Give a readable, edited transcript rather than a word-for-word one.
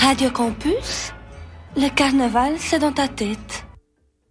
Radio Campus, le carnaval c'est dans ta tête.